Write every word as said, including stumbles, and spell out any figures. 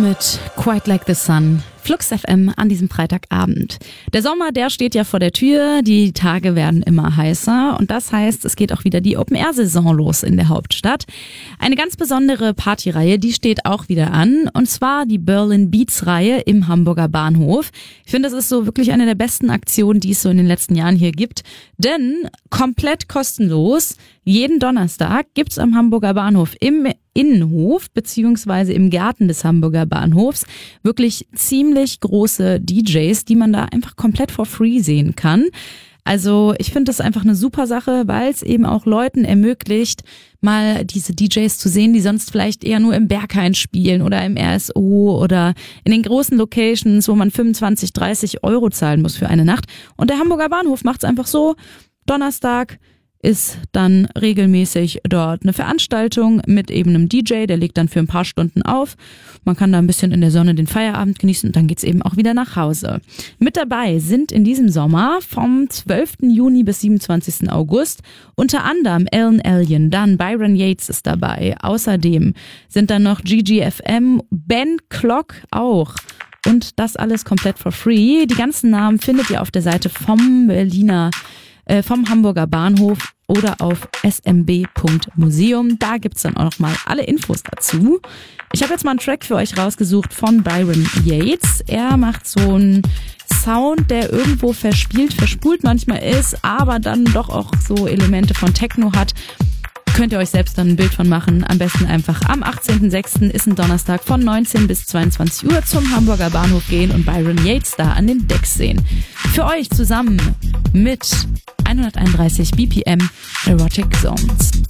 mit Quite Like the Sun. Flux F M an diesem Freitagabend. Der Sommer, der steht ja vor der Tür, die Tage werden immer heißer und das heißt, es geht auch wieder die Open-Air-Saison los in der Hauptstadt. Eine ganz besondere Partyreihe, die steht auch wieder an und zwar die Berlin Beats-Reihe im Hamburger Bahnhof. Ich finde, das ist so wirklich eine der besten Aktionen, die es so in den letzten Jahren hier gibt, denn komplett kostenlos, jeden Donnerstag gibt's am Hamburger Bahnhof im Innenhof beziehungsweise im Garten des Hamburger Bahnhofs wirklich ziemlich große D Js, die man da einfach komplett for free sehen kann. Also ich finde das einfach eine super Sache, weil es eben auch Leuten ermöglicht, mal diese D Js zu sehen, die sonst vielleicht eher nur im Berghain spielen oder im R S O oder in den großen Locations, wo man fünfundzwanzig, dreißig Euro zahlen muss für eine Nacht. Und der Hamburger Bahnhof macht es einfach so, Donnerstag ist dann regelmäßig dort eine Veranstaltung mit eben einem D J, der legt dann für ein paar Stunden auf. Man kann da ein bisschen in der Sonne den Feierabend genießen und dann geht's eben auch wieder nach Hause. Mit dabei sind in diesem Sommer vom zwölften Juni bis siebenundzwanzigsten August unter anderem Alan Alien, dann Byron Yates ist dabei. Außerdem sind dann noch G G F M, Ben Clock auch. Und das alles komplett for free. Die ganzen Namen findet ihr auf der Seite vom Berliner vom Hamburger Bahnhof oder auf s m b punkt museum. Da gibt's dann auch noch mal alle Infos dazu. Ich habe jetzt mal einen Track für euch rausgesucht von Byron Yates. Er macht so einen Sound, der irgendwo verspielt, verspult manchmal ist, aber dann doch auch so Elemente von Techno hat. Könnt ihr euch selbst dann ein Bild von machen. Am besten einfach am achtzehnten sechsten ist ein Donnerstag von neunzehn bis zweiundzwanzig Uhr zum Hamburger Bahnhof gehen und Byron Yates da an den Decks sehen. Für euch zusammen mit hunderteinunddreißig B P M Erotic Zones.